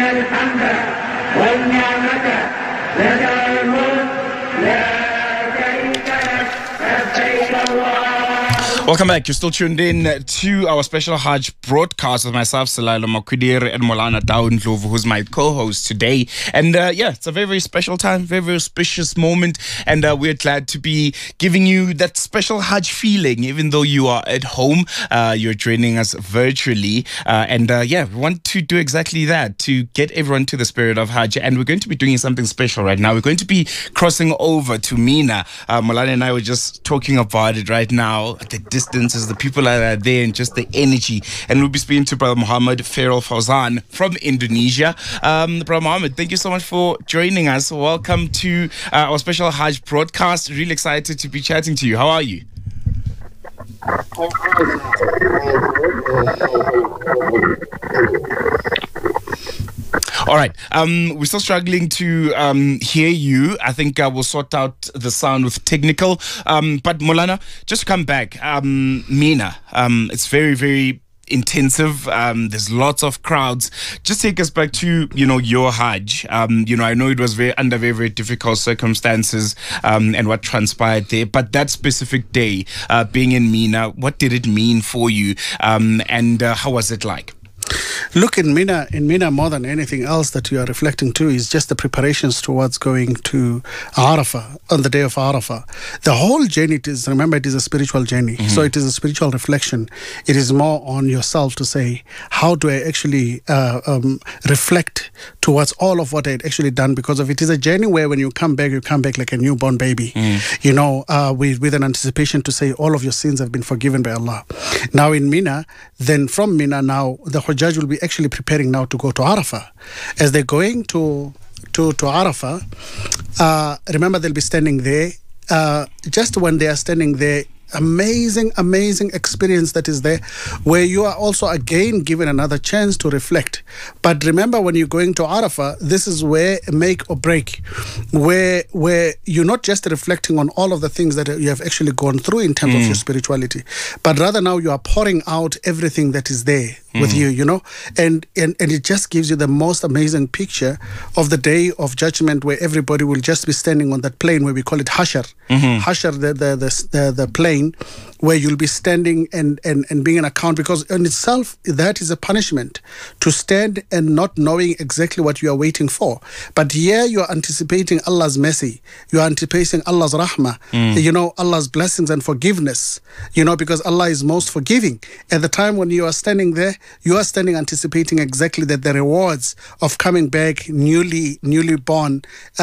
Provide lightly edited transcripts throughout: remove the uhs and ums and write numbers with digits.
الحمد والنعمة لك الملك لا شريك لك لبيك اللهم. Welcome back. You're still tuned in to our special Hajj broadcast with myself, Salailo Makudir, and Molana Daundlovu, who's my co-host today. And it's a very, very special time, very, very auspicious moment. And we're glad to be giving you that special Hajj feeling, even though you are at home, you're joining us virtually. We want to do exactly that, to get everyone to the spirit of Hajj. And we're going to be doing something special right now. We're going to be crossing over to Mina. Molana and I were just talking about it right now. The distances, the people that are there, and just the energy. And we'll be speaking to Brother Muhammad Fairul Fauzan from Indonesia. Brother Muhammad, thank you so much for joining us. Welcome to our special Hajj broadcast. Really excited to be chatting to you. How are you? All right. We're still struggling to hear you. I think we'll sort out the sound with technical. But Molana, just come back. Mina, it's very, very intensive. There's lots of crowds. Just take us back to, your Hajj. I know it was under very, very difficult circumstances and what transpired there. But that specific day, being in Mina, what did it mean for you? And how was it like? Look, in Mina, more than anything else that you are reflecting to is just the preparations towards going to Arafah on the day of Arafah. The whole journey, it is a spiritual journey. Mm-hmm. So it is a spiritual reflection. It is more on yourself to say, how do I actually reflect towards all of what I had actually done? Because it is a journey where when you come back like a newborn baby, with an anticipation to say all of your sins have been forgiven by Allah. Now in Mina, then from Mina now, the Hujjaj will be actually preparing now to go to Arafah. As they're going to Arafah, remember they'll be standing there. Just when they are standing there, amazing experience that is there, where you are also again given another chance to reflect. But remember, when you're going to Arafah, this is where make or break, where you're not just reflecting on all of the things that you have actually gone through in terms of your spirituality, but rather now you are pouring out everything that is there with you, and it just gives you the most amazing picture of the day of judgment, where everybody will just be standing on that plane where we call it Hashar. Hashar, the plane where you'll be standing and being an account, because in itself that is a punishment, to stand and not knowing exactly what you are waiting for. But here you are anticipating Allah's mercy, you are anticipating Allah's rahmah, Allah's blessings and forgiveness, because Allah is most forgiving. At the time when you are standing there, you are standing anticipating exactly that the rewards of coming back newly born,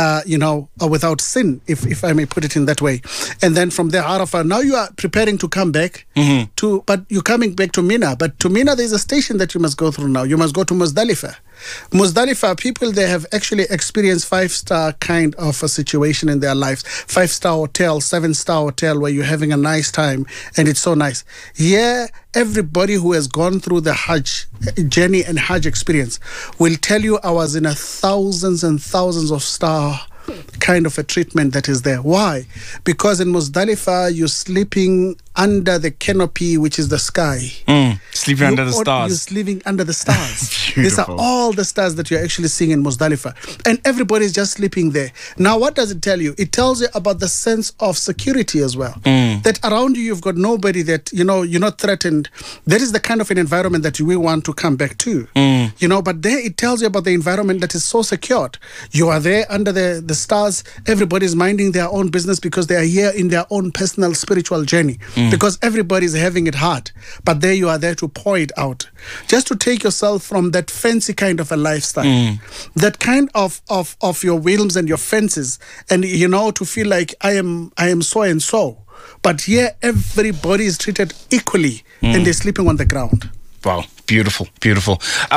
without sin, if I may put it in that way. And then from there, Arafah, now you are preparing to come back but you're coming back to Mina. But to Mina, there's a station that you must go through now. You must go to Muzdalifah. Muzdalifah, people, they have actually experienced 5-star kind of a situation in their lives. 5-star hotel, 7-star hotel, where you're having a nice time and it's so nice. Yeah, everybody who has gone through the Hajj journey and Hajj experience will tell you I was in thousands and thousands of star kind of a treatment that is there. Why? Because in Muzdalifah, you're sleeping under the canopy, which is the sky. Sleeping under the stars. You're sleeping under the stars. These are all the stars that you're actually seeing in Muzdalifah. And everybody's just sleeping there. Now, what does it tell you? It tells you about the sense of security as well. That around you, you've got nobody that, you're not threatened. That is the kind of an environment that we want to come back to. But there it tells you about the environment that is so secured. You are there under the stars. Everybody's minding their own business because they are here in their own personal spiritual journey. Because everybody's having it hard. But there you are there to pour it out. Just to take yourself from that fancy kind of a lifestyle. That kind of your whims and your fences. And, to feel like I am so and so. But here, everybody is treated equally. And they're sleeping on the ground. Wow. Beautiful. Beautiful.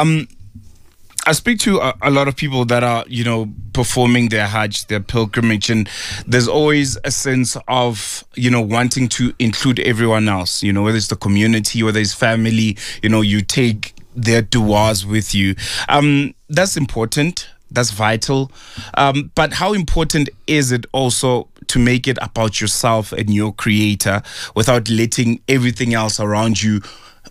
I speak to a lot of people that are, performing their Hajj, their pilgrimage, and there's always a sense of, wanting to include everyone else, whether it's the community, whether it's family, you take their du'as with you. That's important. That's vital. But how important is it also to make it about yourself and your creator without letting everything else around you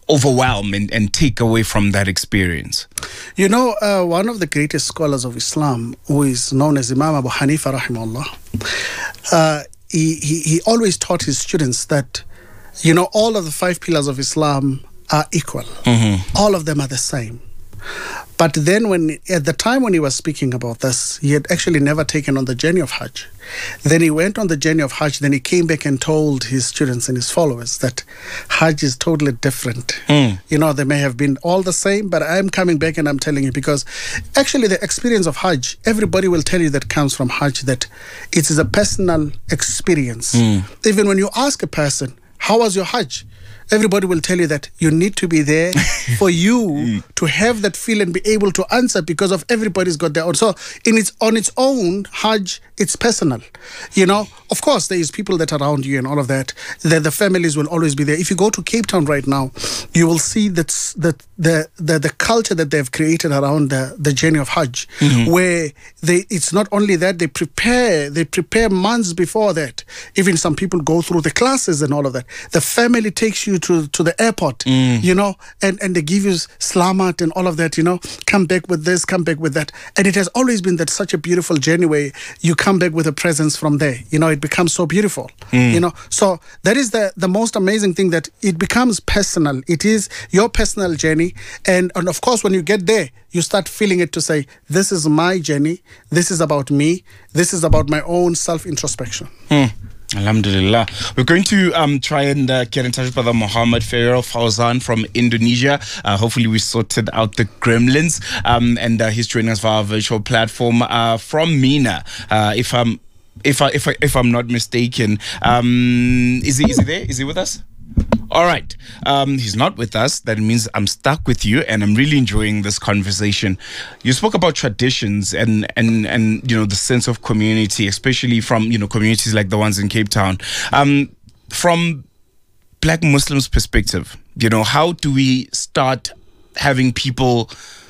overwhelm and take away from that experience? You know, one of the greatest scholars of Islam, who is known as Imam Abu Hanifa rahimahullah, he always taught his students that, you know, all of the 5 pillars of Islam are equal. All of them are the same. But then at the time when he was speaking about this, he had actually never taken on the journey of Hajj. Then he went on the journey of Hajj, then he came back and told his students and his followers that Hajj is totally different. You know, they may have been all the same, but I'm coming back and I'm telling you, because actually the experience of Hajj, everybody will tell you that comes from Hajj, that it is a personal experience. Even when you ask a person, how was your Hajj? Everybody will tell you that you need to be there for you to have that feel and be able to answer, because of everybody's got their own. So on its own, Hajj, it's personal. You know, of course, there is people that are around you and all of that. The families will always be there. If you go to Cape Town right now, you will see that the culture that they've created around the journey of Hajj, where it's not only that, they prepare months before that. Even some people go through the classes and all of that. The family takes you to the airport, you know, and they give you slamat and all of that, you know, come back with this, come back with that. And it has always been that such a beautiful journey where you come back with a presence from there. You know, it becomes so beautiful, you know. So that is the most amazing thing, that it becomes personal. It is your personal journey. And of course, when you get there, you start feeling it to say, this is my journey. This is about me. This is about my own self-introspection. Alhamdulillah. We're going to try and get in touch with Brother Muhammad Fairil Fauzan from Indonesia. Hopefully we sorted out the gremlins, and he's joining us via our virtual platform from Mina. If I'm not mistaken, is he there? Is he with us? All right. He's not with us. That means I'm stuck with you, and I'm really enjoying this conversation. You spoke about traditions and you know, the sense of community, especially from, you know, communities like the ones in Cape Town. From Black Muslims' perspective, you know, how do we start having people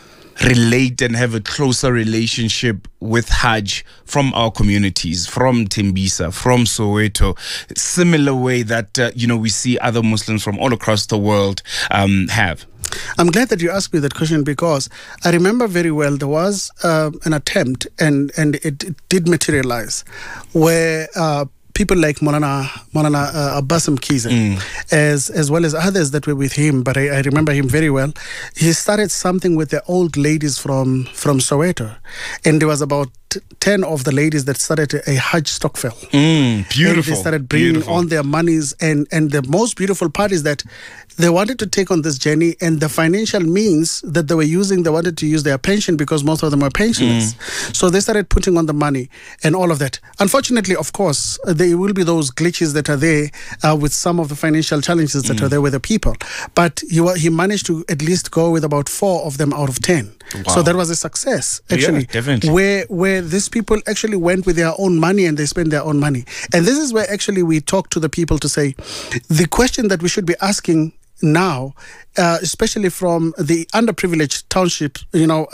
relate and have a closer relationship with Hajj from our communities, from Tembisa, from Soweto, similar way that, you know, we see other Muslims from all across the world have? I'm glad that you asked me that question, because I remember very well there was an attempt, and it did materialize, where people like Maulana Abbas Mkhize, as well as others that were with him, but I remember him very well. He started something with the old ladies from Soweto, and there was about 10 of the ladies that started a Hajj stokvel. Beautiful. And they started bringing on their monies, and the most beautiful part is that they wanted to take on this journey, and the financial means that they were using, they wanted to use their pension, because most of them were pensioners. So they started putting on the money and all of that. Unfortunately, of course, there will be those glitches that are there with some of the financial challenges that are there with the people. But he managed to at least go with about 4 of them out of 10. Wow. So that was a success, actually. Yeah, definitely. Where these people actually went with their own money, and they spent their own money. And this is where actually we talk to the people to say, the question that we should be asking now, especially from the underprivileged township, you know,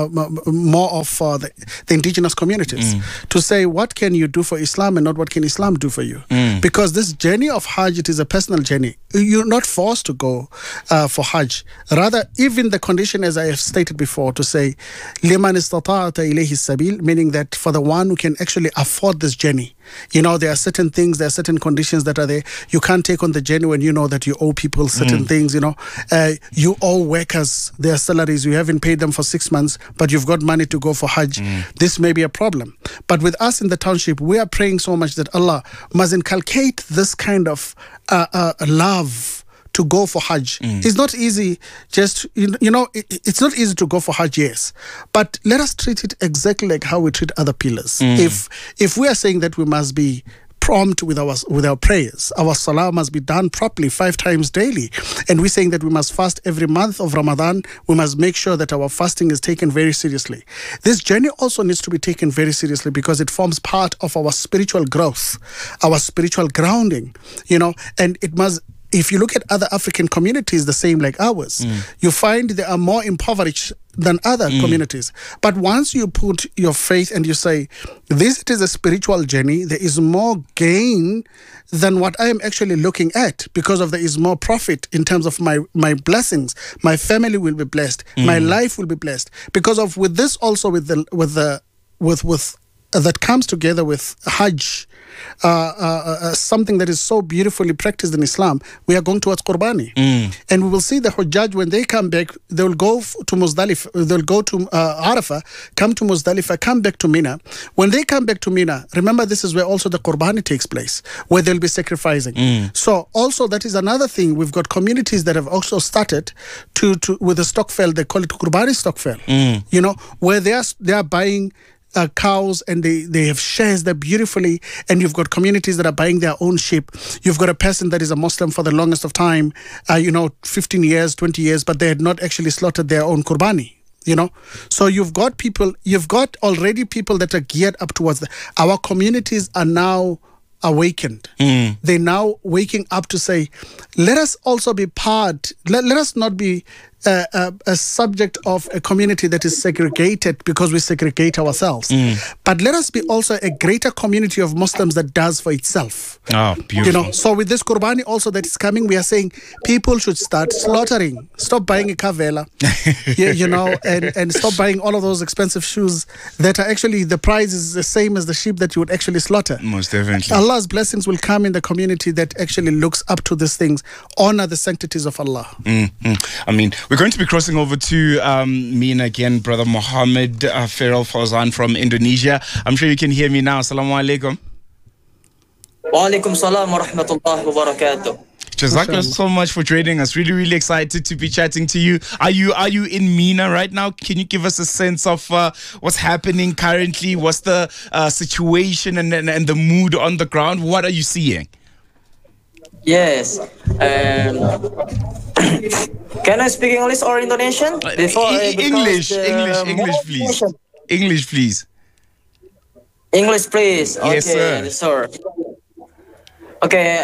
more of the indigenous communities, to say, what can you do for Islam and not what can Islam do for you? Because this journey of Hajj, it is a personal journey. You're not forced to go for Hajj. Rather, even the condition, as I have stated before, to say, liman istata'ata ilayhi sabil, meaning that for the one who can actually afford this journey. You know, there are certain things, there are certain conditions that are there. You can't take on the journey when you know that you owe people certain things, you know. You owe workers their salaries. You haven't paid them for 6 months, but you've got money to go for Hajj. This may be a problem. But with us in the township, we are praying so much that Allah must inculcate this kind of love to go for Hajj. It's not easy, just, you know, it's not easy to go for Hajj, yes. But let us treat it exactly like how we treat other pillars. If we are saying that we must be prompt with our prayers, our salah must be done properly 5 times daily, and we're saying that we must fast every month of Ramadan, we must make sure that our fasting is taken very seriously. This journey also needs to be taken very seriously, because it forms part of our spiritual growth, our spiritual grounding, you know, and it must if you look at other African communities, the same like ours, you find they are more impoverished than other communities. But once you put your faith and you say, this is a spiritual journey, there is more gain than what I am actually looking at, because of there is more profit in terms of my blessings. My family will be blessed. My life will be blessed. Because of with this also with that comes together with Hajj, something that is so beautifully practiced in Islam. We are going towards Qurbani, and we will see the Hujjaj when they come back. They will go to Muzdalifah. They'll go to Arafah, come to Muzdalifah, come back to Mina. When they come back to Mina, remember this is where also the Qurbani takes place, where they'll be sacrificing. So also that is another thing. We've got communities that have also started to with the Stokvel. They call it Qurbani Stokvel. You know, where they are buying cows, and they have shares there beautifully, and you've got communities that are buying their own sheep. You've got a person that is a Muslim for the longest of time, 15 years, 20 years, but they had not actually slaughtered their own Qurbani. So you've got already people that are geared up towards our communities are now awakened. They're now waking up to say, let us also be part, let us not be a subject of a community that is segregated because we segregate ourselves. But let us be also a greater community of Muslims that does for itself. Oh, beautiful. So with this Qurbani also that is coming, we are saying people should start slaughtering. Stop buying a Kavela, and stop buying all of those expensive shoes that are actually, the price is the same as the sheep that you would actually slaughter. Most definitely. Allah's blessings will come in the community that actually looks up to these things, honor the sanctities of Allah. I mean, we're going to be crossing over to Mina again, Brother Muhammad Feral Fauzan from Indonesia. I'm sure you can hear me now. Assalamu alaikum. Wa alaikum salam wa rahmatullahi wa barakatuh. Jazakallah so much for joining us. Really, really excited to be chatting to you. Are you in Mina right now? Can you give us a sense of what's happening currently? What's the situation and the mood on the ground? What are you seeing? Yes. Can I speak English or Indonesian? English, please. English, please. English, please. Okay, yes, sir. Okay,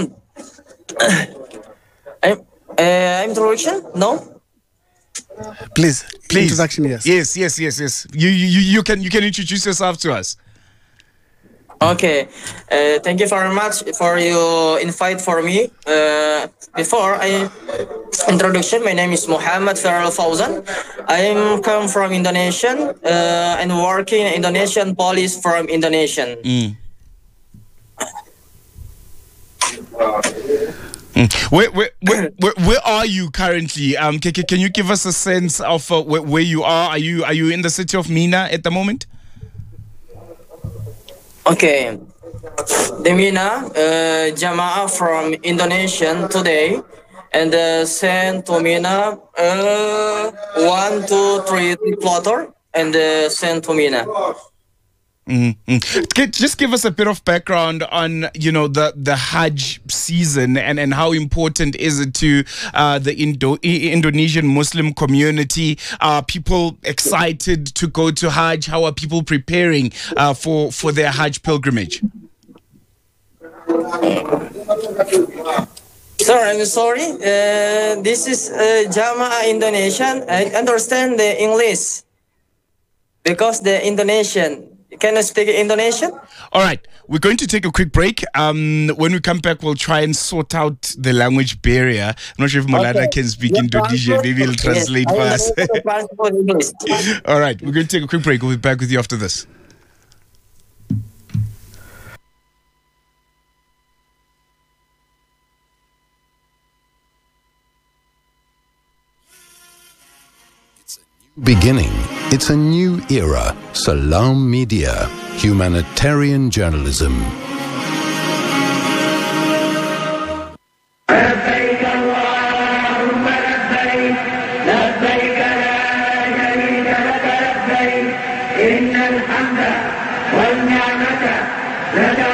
I'm introduction? No? Please. Introduction, yes. Yes. You can introduce yourself to us. Okay. Thank you very much for your invite for me. Before I introduction, my name is Muhammad Feral Fauzan. I come from Indonesia and working in Indonesian police from Indonesia. Where are you currently? Can you give us a sense of where you are? Are you in the city of Mina at the moment? Okay, the Mina Jamaah from Indonesia today, and sent to Mina 1, 2, 3 plotter, and sent to Mina. Just give us a bit of background on the Hajj season and how important is it to the Indonesian Muslim community. Are people excited to go to Hajj? How are people preparing for their Hajj pilgrimage? Sir, I'm sorry. This is Jamaah Indonesian. I understand the English because the Indonesian. Can I speak Indonesian? All right. We're going to take a quick break. When we come back, we'll try and sort out the language barrier. I'm not sure if Molana can speak Indonesian. Maybe he'll translate for us. All right. We're going to take a quick break. We'll be back with you after this. Beginning. It's a new era. Salam Media. Humanitarian journalism. لبيك اللهم لبيك لبيك لا شريك لك لبيك إن الحمد والنعمة لك